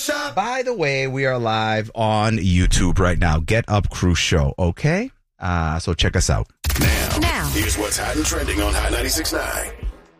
By the way, we are live on YouTube right now. Get Up Crew Show, okay? So check us out. Now, here's what's hot and trending on Hot 96.9.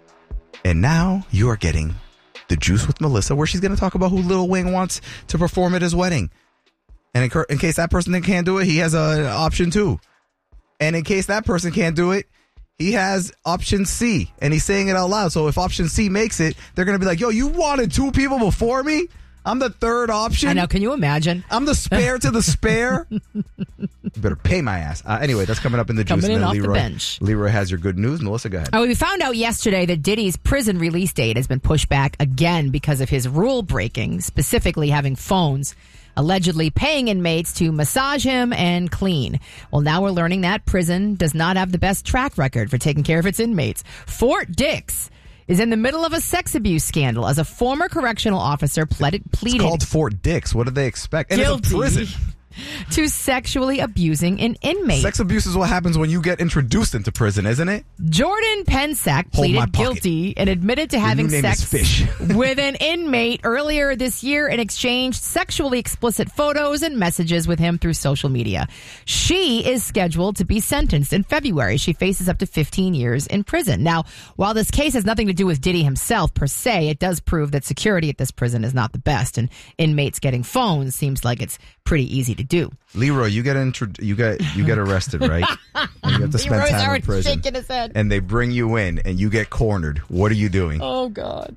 And now you are getting the Juice with Melissa, where she's going to talk about who Lil Wayne wants to perform at his wedding. And in case that person can't do it, he has an option too. And in case that person can't do it, he has option C. And he's saying it out loud. So if option C makes it, they're going to be like, yo, you wanted two people before me? I'm the third option. I know. Can you imagine? I'm the spare to the spare. You better pay my ass. Anyway, that's coming up in the Juice. Coming in off Leroy, the bench. Leroy has your good news. Melissa, go ahead. Oh, we found out yesterday that Diddy's prison release date has been pushed back again because of his rule breaking, specifically having phones allegedly paying inmates to massage him and clean. Well, now we're learning that prison does not have the best track record for taking care of its inmates. Fort Dix is in the middle of a sex abuse scandal as a former correctional officer pleaded It's called Fort Dix. What do they expect? And guilty it's a prison. to sexually abusing an inmate. Sex abuse is what happens when you get introduced into prison, isn't it? Jordan Pensack pleaded guilty and admitted to having sex with an inmate earlier this year and exchanged sexually explicit photos and messages with him through social media. She is scheduled to be sentenced in February. She faces up to 15 years in prison. Now, while this case has nothing to do with Diddy himself per se, it does prove that security at this prison is not the best, and inmates getting phones seems like it's pretty easy to do. Leroy, you get arrested, right? And you have to spend time in prison. Shaking his head. And they bring you in and you get cornered. What are you doing? Oh God.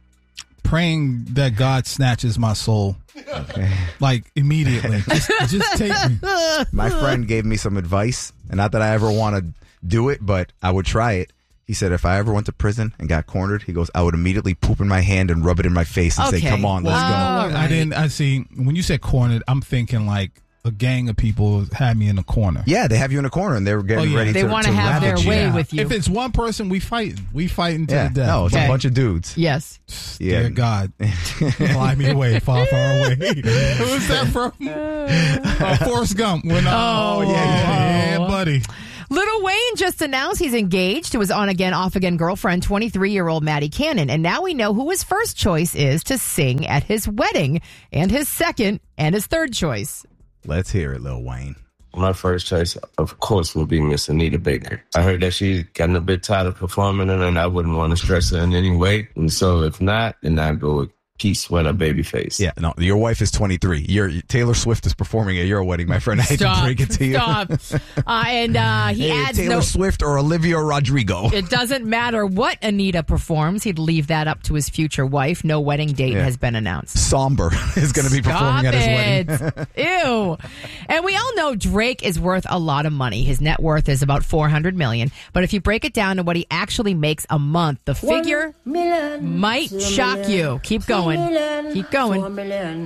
Praying that God snatches my soul. Okay. Like immediately. Just take me. My friend gave me some advice, and not that I ever want to do it, but I would try it. He said if I ever went to prison and got cornered, he goes, I would immediately poop in my hand and rub it in my face and say, come on, let's go. Right. I see, when you said cornered, I'm thinking like a gang of people had me in a corner. Yeah, they have you in a corner and they were getting ready to They want to have their way with you. If it's one person, we fighting to the death. No, it's a bunch of dudes. Yes. Dear God. Fly me away, far, far away. Who's that from? Forrest Gump. Yeah, buddy. Lil Wayne just announced he's engaged to his on-again, off-again girlfriend, 23-year-old Maddie Cannon. And now we know who his first choice is to sing at his wedding, and his second and his third choice. Let's hear it, Lil Wayne. My first choice, of course, will be Miss Anita Baker. I heard that she's gotten a bit tired of performing, and I wouldn't want to stress her in any way. And so if not, then I'd go with Keith Sweat or Babyface. Yeah, no, your wife is 23. Taylor Swift is performing at your wedding, my friend. I hate to break it to you. Stop. He adds Taylor Swift or Olivia Rodrigo. It doesn't matter what Anita performs. He'd leave that up to his future wife. No wedding date has been announced. Somber is going to be performing at his wedding. Ew. And we all know Drake is worth a lot of money. His net worth is about $400 million. But if you break it down to what he actually makes a month, the figure might shock you. Keep going. Keep going.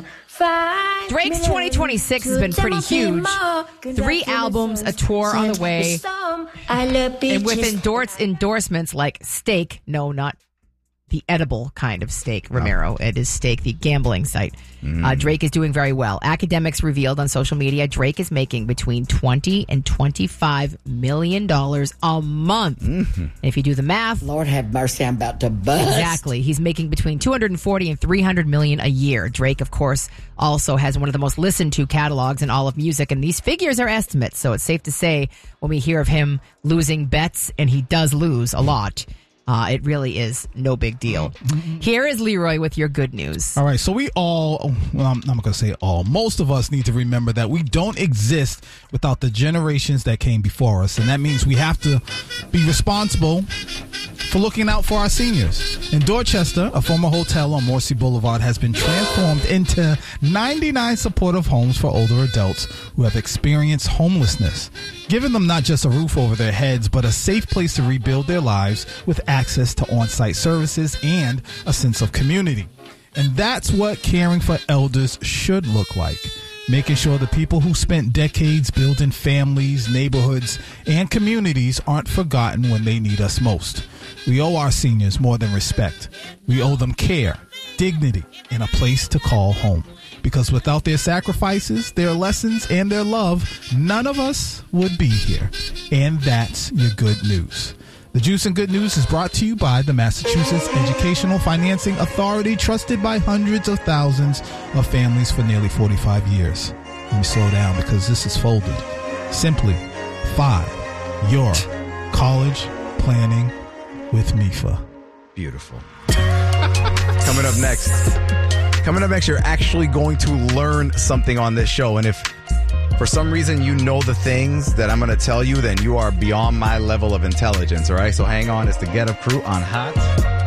Drake's 2026 has been pretty huge. 3 albums, a tour on the way, and with endorsements like steak. No, not the edible kind of steak, Romero. It is Steak, the gambling site. Drake is doing very well. Academics revealed on social media Drake is making between $20 and $25 million a month. And if you do the math, Lord have mercy, I'm about to bust. Exactly. He's making between $240 and $300 million a year. Drake, of course, also has one of the most listened to catalogs in all of music, and these figures are estimates, so it's safe to say when we hear of him losing bets, and he does lose a lot, it really is no big deal. Here is Leroy with your good news. All right, so we all, well, I'm not going to say all, most of us need to remember that we don't exist without the generations that came before us. And that means we have to be responsible for looking out for our seniors. In Dorchester, a former hotel on Morsi Boulevard has been transformed into 99 supportive homes for older adults who have experienced homelessness, giving them not just a roof over their heads, but a safe place to rebuild their lives with access to on-site services and a sense of community. And that's what caring for elders should look like. Making sure the people who spent decades building families, neighborhoods, and communities aren't forgotten when they need us most. We owe our seniors more than respect. We owe them care, dignity, and a place to call home. Because without their sacrifices, their lessons, and their love, none of us would be here. And that's your good news. The Juice and Good News is brought to you by the Massachusetts Educational Financing Authority, trusted by hundreds of thousands of families for nearly 45 years. Let me slow down because this is folded. Simply, 5 your college planning with MIFA. Beautiful. Coming up next, you're actually going to learn something on this show. And if for some reason you know the things that I'm going to tell you, then you are beyond my level of intelligence, all right? So hang on. It's the Get Up Crew on Hot